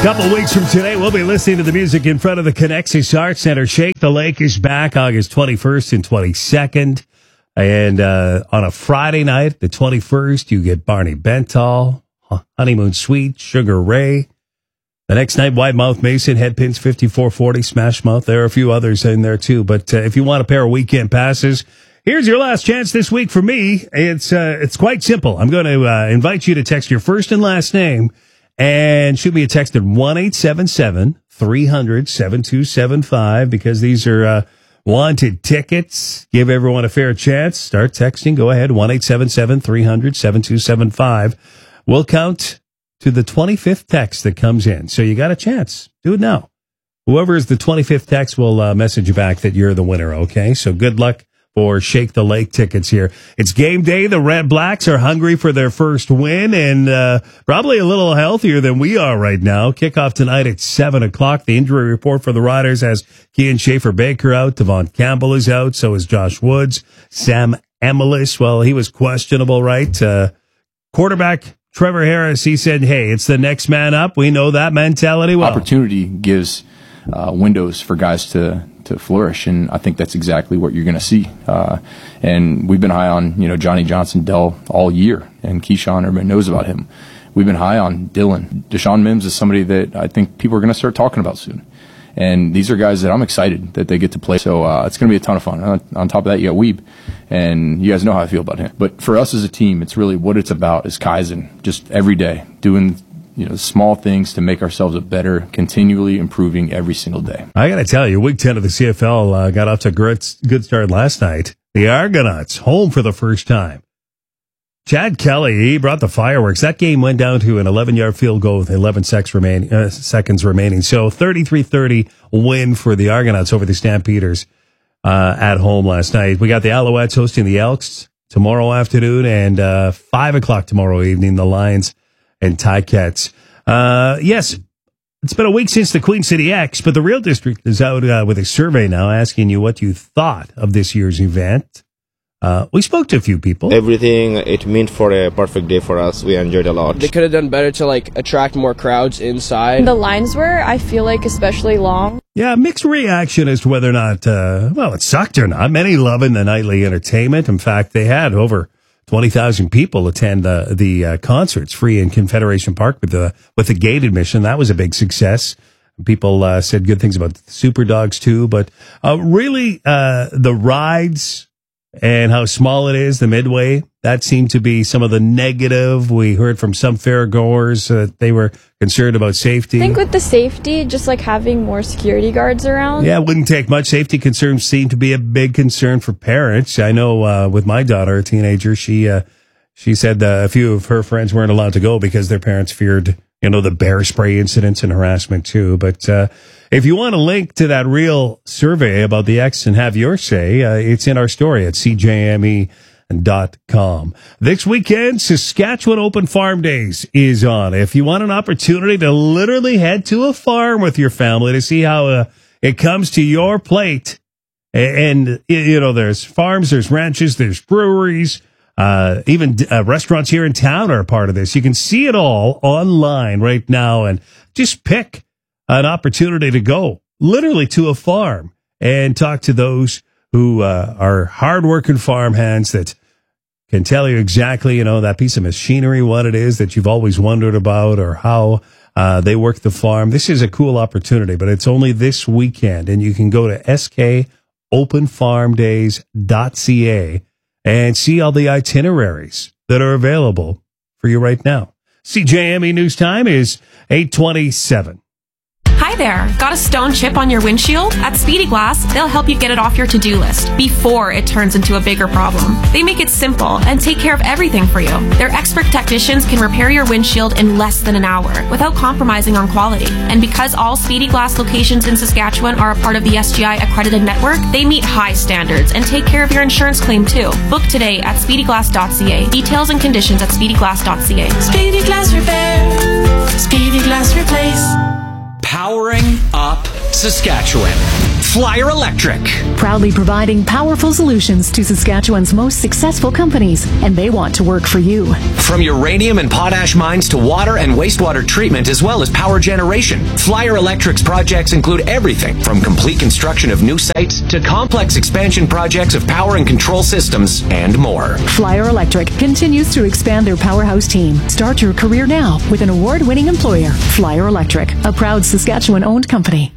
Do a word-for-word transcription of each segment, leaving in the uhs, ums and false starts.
Couple weeks from today, we'll be listening to the music in front of the Connexus Arts Center. Shake the Lake is back August twenty-first and twenty-second. And uh, on a Friday night, the twenty-first, you get Barney Bentall, Honeymoon Suite, Sugar Ray. The next night, Wide Mouth Mason, Headpins fifty-four forty, Smash Mouth. There are a few others in there too. But uh, if you want a pair of weekend passes, here's your last chance this week for me. It's uh, it's quite simple. I'm going to uh, invite you to text your first and last name and shoot me a text at one eight seven seven, three hundred, seven two seven five because these are uh, wanted tickets. Give everyone a fair chance. Start texting. Go ahead. one eight seven seven, three hundred, seven two seven five. We'll count to the twenty-fifth text that comes in. So you got a chance. Do it now. Whoever is the twenty-fifth text will uh, message you back that you're the winner, okay? So good luck for Shake the Lake tickets here. It's game day. The Red Blacks are hungry for their first win and uh, probably a little healthier than we are right now. Kickoff tonight at seven o'clock. The injury report for the Riders has Kian Schaefer-Baker out. Devon Campbell is out. So is Josh Woods. Sam Emilus, well, he was questionable, right? Uh, quarterback Trevor Harris, he said, hey, it's the next man up. We know that mentality well. Opportunity gives uh, windows for guys to to flourish, and I think that's exactly what you're going to see. Uh, and we've been high on, you know, Johnny Johnson Dell all year, and Keyshawn, everybody knows about him. We've been high on Dylan. Deshaun Mims is somebody that I think people are going to start talking about soon. And these are guys that I'm excited that they get to play. So uh, it's going to be a ton of fun. On, on top of that, you got Weeb, and you guys know how I feel about him. But for us as a team, it's really what it's about is Kaizen, just every day, doing you know, small things to make ourselves a better, continually improving every single day. I got to tell you, week ten of the C F L uh, got off to a good, good start last night. The Argonauts home for the first time. Chad Kelly, he brought the fireworks. That game went down to an eleven-yard field goal with eleven seconds remaining. Uh, seconds remaining. So thirty-three thirty win for the Argonauts over the Stampeders uh, at home last night. We got the Alouettes hosting the Elks tomorrow afternoon, and uh, five o'clock tomorrow evening, the Lions and Ticats. Uh, yes, it's been a week since the Queen City X, but the Real District is out uh, with a survey now asking you what you thought of this year's event. Uh, we spoke to a few people. Everything it meant for a perfect day for us. We enjoyed a lot. They could have done better to like attract more crowds inside. The lines were, I feel like, especially long. Yeah, mixed reaction as to whether or not, uh, well, it sucked or not. Many loving the nightly entertainment. In fact, they had over twenty thousand people attend the the uh, concerts free in Confederation Park with the with the gate admission. That was a big success. People uh, said good things about the Super Dogs too, but uh, really uh, the rides and how small it is, the Midway, that seemed to be some of the negative. We heard from some fairgoers that uh, they were concerned about safety. I think with the safety, just like having more security guards around. Yeah, it wouldn't take much. Safety concerns seem to be a big concern for parents. I know uh, with my daughter, a teenager, she uh, she said uh, a few of her friends weren't allowed to go because their parents feared, you know, the bear spray incidents and harassment too. But uh, if you want a link to that real survey about the X and have your say, uh, it's in our story at c j m e dot com. This weekend, Saskatchewan Open Farm Days is on. If you want an opportunity to literally head to a farm with your family to see how uh, it comes to your plate, and, you know, there's farms, there's ranches, there's breweries, uh, even uh, restaurants here in town are a part of this. You can see it all online right now and just pick an opportunity to go literally to a farm and talk to those who uh, are hardworking farm hands that can tell you exactly, you know, that piece of machinery, what it is that you've always wondered about, or how uh, they work the farm. This is a cool opportunity, but it's only this weekend, and you can go to s k open farm days dot c a and see all the itineraries that are available for you right now. C J M E News Time is eight twenty-seven. Hi there. Got a stone chip on your windshield? At Speedy Glass, they'll help you get it off your to-do list before it turns into a bigger problem. They make it simple and take care of everything for you. Their expert technicians can repair your windshield in less than an hour without compromising on quality. And because all Speedy Glass locations in Saskatchewan are a part of the S G I accredited network, they meet high standards and take care of your insurance claim too. Book today at speedy glass dot c a. Details and conditions at speedy glass dot c a. Speedy Glass Repair. Speedy Glass Replace. Powering up Saskatchewan. Flyer Electric. Proudly providing powerful solutions to Saskatchewan's most successful companies, and they want to work for you. From uranium and potash mines to water and wastewater treatment, as well as power generation, Flyer Electric's projects include everything from complete construction of new sites to complex expansion projects of power and control systems and more. Flyer Electric continues to expand their powerhouse team. Start your career now with an award-winning employer, Flyer Electric, a proud Saskatchewan-owned company.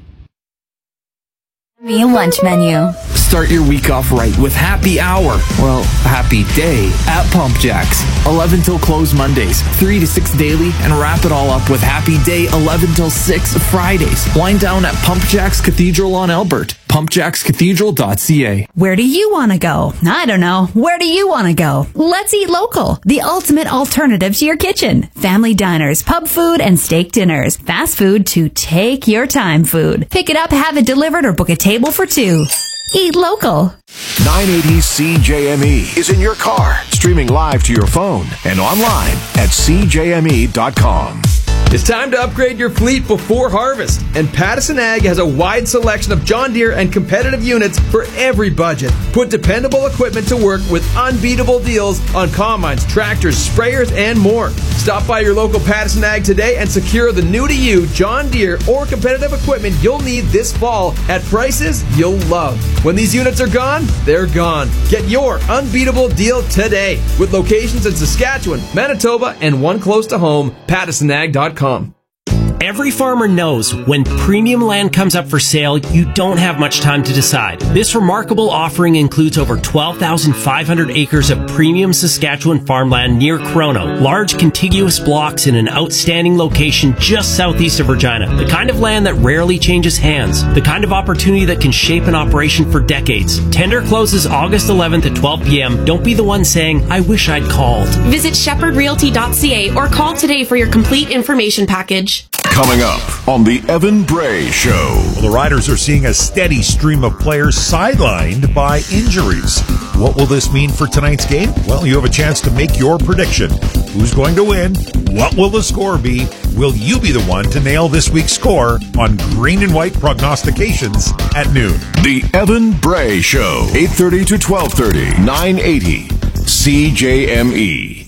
Meal lunch menu. Start your week off right with Happy Hour. Well, Happy Day at Pump Jacks. eleven till close Mondays, three to six daily, and wrap it all up with Happy Day eleven till six Fridays. Wind down at Pump Jacks Cathedral on Albert. pump jacks cathedral dot c a. Where do you want to go? I don't know. Where do you want to go? Let's eat local. The ultimate alternative to your kitchen. Family diners, pub food, and steak dinners. Fast food to take your time food. Pick it up, have it delivered, or book a table for two. Eat local. nine eighty C J M E is in your car, streaming live to your phone and online at c j m e dot com. It's time to upgrade your fleet before harvest, and Pattison Ag has a wide selection of John Deere and competitive units for every budget. Put dependable equipment to work with unbeatable deals on combines, tractors, sprayers, and more. Stop by your local Pattison Ag today and secure the new-to-you John Deere or competitive equipment you'll need this fall at prices you'll love. When these units are gone, they're gone. Get your unbeatable deal today with locations in Saskatchewan, Manitoba, and one close to home, pattison ag dot com. Every farmer knows when premium land comes up for sale, you don't have much time to decide. This remarkable offering includes over twelve thousand five hundred acres of premium Saskatchewan farmland near Chrono. Large contiguous blocks in an outstanding location just southeast of Regina. The kind of land that rarely changes hands. The kind of opportunity that can shape an operation for decades. Tender closes August eleventh at twelve p.m. Don't be the one saying, I wish I'd called. Visit shepherd realty dot c a or call today for your complete information package. Coming up on the Evan Bray Show. Well, the Riders are seeing a steady stream of players sidelined by injuries. What will this mean for tonight's game? Well, you have a chance to make your prediction. Who's going to win? What will the score be? Will you be the one to nail this week's score on Green and White Prognostications at noon? The Evan Bray Show, eight thirty to twelve thirty, nine eighty C J M E.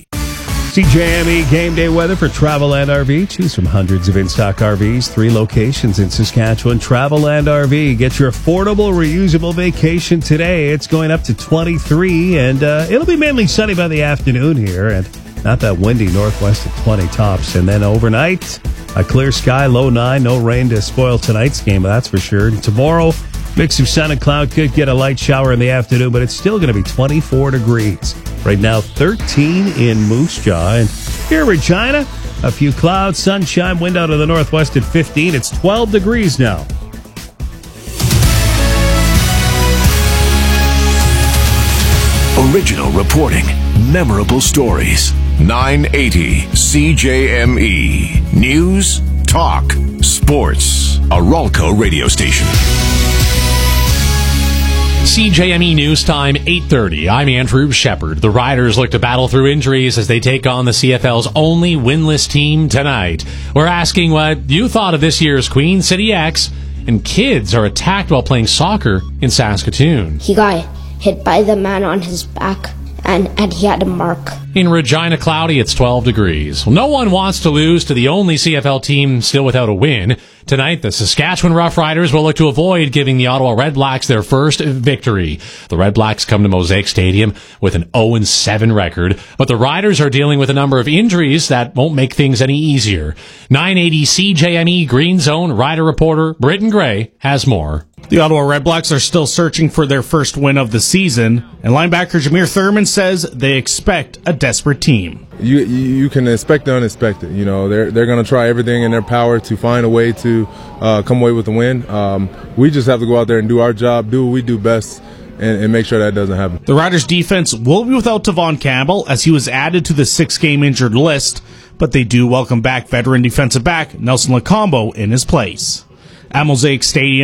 C J M E game day weather for Travelland R V. Choose from hundreds of in-stock R Vs, three locations in Saskatchewan. Travelland R V. Get your affordable, reusable vacation today. It's going up to twenty-three, and uh, it'll be mainly sunny by the afternoon here, and not that windy, northwest at twenty tops. And then overnight, a clear sky, low nine, no rain to spoil tonight's game, that's for sure. And tomorrow, mix of sun and cloud, could get a light shower in the afternoon, but it's still going to be twenty-four degrees. Right now, thirteen in Moose Jaw. And here in Regina, a few clouds, sunshine, wind out of the northwest at fifteen. It's twelve degrees now. Original reporting, memorable stories. nine eighty C J M E. News, talk, sports. A Ralco radio station. C J M E News Time, eight thirty. I'm Andrew Shepard. The Riders look to battle through injuries as they take on the C F L's only winless team tonight. We're asking what you thought of this year's Queen City X, and kids are attacked while playing soccer in Saskatoon. He got hit by the man on his back, and, and he had a mark. In Regina, cloudy, it's twelve degrees. Well, no one wants to lose to the only C F L team still without a win. Tonight, the Saskatchewan Roughriders will look to avoid giving the Ottawa Redblacks their first victory. The Redblacks come to Mosaic Stadium with an oh and seven record, but the Riders are dealing with a number of injuries that won't make things any easier. nine eighty C J M E Green Zone Rider reporter Britton Gray has more. The Ottawa Redblacks are still searching for their first win of the season, and linebacker Jameer Thurman says they expect a desperate team. You you can expect the unexpected. You know, they're they're going to try everything in their power to find a way to uh, come away with the win. Um, we just have to go out there and do our job, do what we do best, and, and make sure that doesn't happen. The Riders' defense will be without Tavon Campbell as he was added to the six-game injured list, but they do welcome back veteran defensive back Nelson Lacombo in his place. At Mosaic Stadium,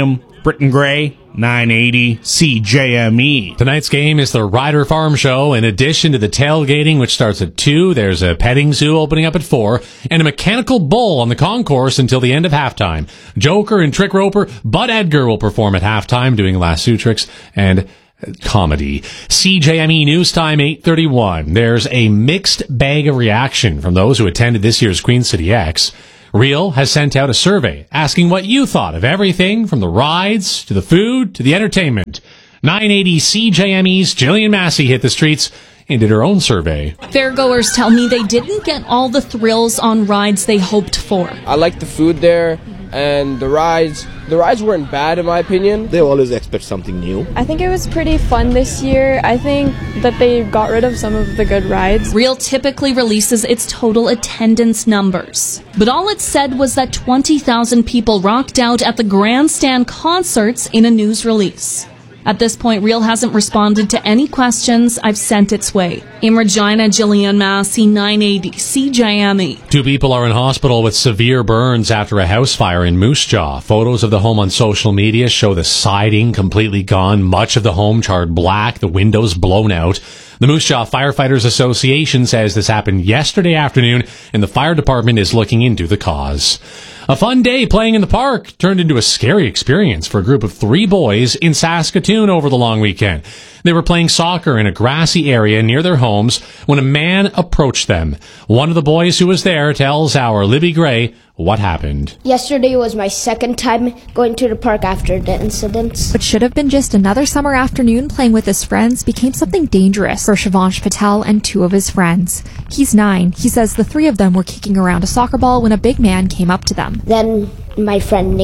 Britton Gray, nine eighty C J M E. Tonight's game is the Ryder Farm Show. In addition to the tailgating, which starts at two, there's a petting zoo opening up at four, and a mechanical bull on the concourse until the end of halftime. Joker and Trick Roper, Bud Edgar will perform at halftime, doing lasso tricks and comedy. C J M E News Time, eight thirty-one. There's a mixed bag of reaction from those who attended this year's Queen City X. Reel has sent out a survey asking what you thought of everything from the rides to the food to the entertainment. nine eighty C J M E's Jillian Massey hit the streets and did her own survey. Fairgoers tell me they didn't get all the thrills on rides they hoped for. I liked the food there and the rides. The rides weren't bad in my opinion. They always expect something new. I think it was pretty fun this year. I think that they got rid of some of the good rides. Reel typically releases its total attendance numbers, but all it said was that twenty thousand people rocked out at the Grandstand concerts in a news release. At this point, Reel hasn't responded to any questions I've sent its way. In Regina, Jillian Massey, nine eighty C J M E. Two people are in hospital with severe burns after a house fire in Moose Jaw. Photos of the home on social media show the siding completely gone, much of the home charred black, the windows blown out. The Moose Jaw Firefighters Association says this happened yesterday afternoon, and the fire department is looking into the cause. A fun day playing in the park turned into a scary experience for a group of three boys in Saskatoon over the long weekend. They were playing soccer in a grassy area near their homes when a man approached them. One of the boys who was there tells our Libby Gray what happened. Yesterday was my second time going to the park after the incidents. What should have been just another summer afternoon playing with his friends became something dangerous for Shivansh Patel and two of his friends. He's nine. He says the three of them were kicking around a soccer ball when a big man came up to them. Then my friend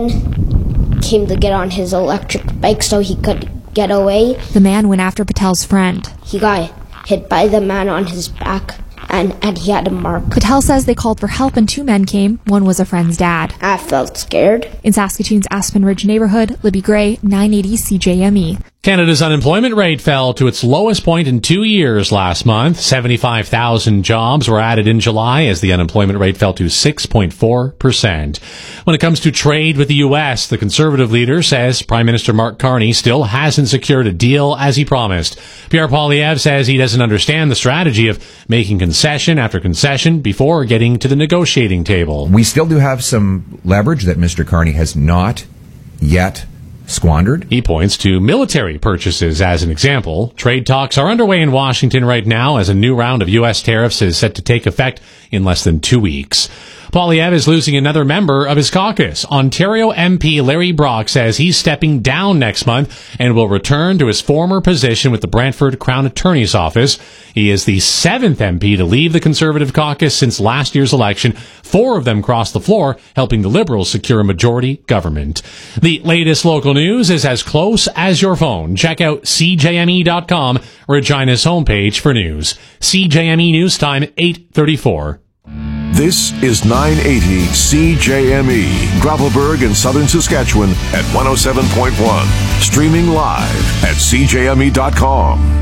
Nathan came to get on his electric bike so he could get away. The man went after Patel's friend. He got hit by the man on his back. And, and he had a mark. Patel says they called for help and two men came. One was a friend's dad. I felt scared. In Saskatoon's Aspen Ridge neighborhood, Libby Gray, nine eighty C J M E. Canada's unemployment rate fell to its lowest point in two years last month. seventy-five thousand jobs were added in July as the unemployment rate fell to six point four percent. When it comes to trade with the U S, the Conservative leader says Prime Minister Mark Carney still hasn't secured a deal as he promised. Pierre Poilievre says he doesn't understand the strategy of making concession after concession before getting to the negotiating table. We still do have some leverage that Mister Carney has not yet squandered. He points to military purchases as an example. Trade talks are underway in Washington right now as a new round of U S tariffs is set to take effect in less than two weeks. Poilievre is losing another member of his caucus. Ontario M P Larry Brock says he's stepping down next month and will return to his former position with the Brantford Crown Attorney's Office. He is the seventh M P to leave the Conservative caucus since last year's election. Four of them crossed the floor, helping the Liberals secure a majority government. The latest local news is as close as your phone. Check out C J M E dot com, Regina's homepage for news. C J M E News Time, eight thirty-four. This is nine eighty C J M E, Gravelburg in southern Saskatchewan at one oh seven point one. Streaming live at C J M E dot com.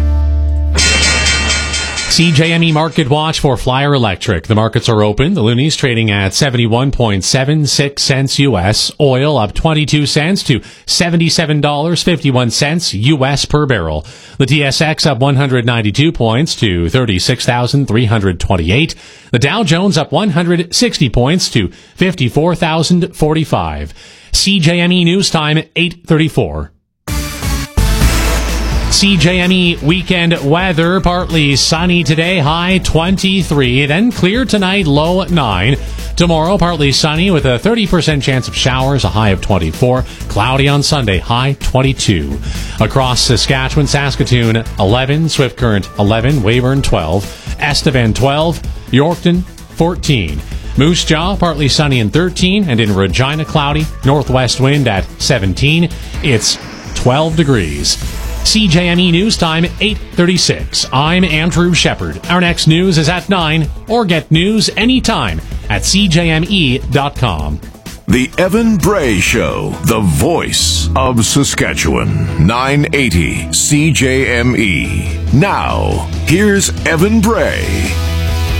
C J M E Market Watch for Flyer Electric. The markets are open. The Loonies trading at seventy-one point seven six cents U S. Oil up twenty-two cents to seventy-seven dollars and fifty-one cents U S per barrel. The T S X up one hundred ninety-two points to thirty-six thousand three hundred twenty-eight. The Dow Jones up one hundred sixty points to fifty-four thousand forty-five. C J M E News Time, eight thirty-four. C J M E weekend weather, partly sunny today, high twenty-three, then clear tonight, low at nine. Tomorrow, partly sunny with a thirty percent chance of showers, a high of twenty-four. Cloudy on Sunday, high twenty-two. Across Saskatchewan, Saskatoon, eleven. Swift Current, eleven. Weyburn, twelve. Estevan, twelve. Yorkton, fourteen. Moose Jaw, partly sunny and thirteen. And in Regina, cloudy. Northwest wind at seventeen. It's twelve degrees. C J M E News Time, eight thirty-six. I'm Andrew Shepard. Our next news is at nine, or get news anytime at C J M E dot com. The Evan Bray Show, the voice of Saskatchewan. nine eighty C J M E. Now, here's Evan Bray.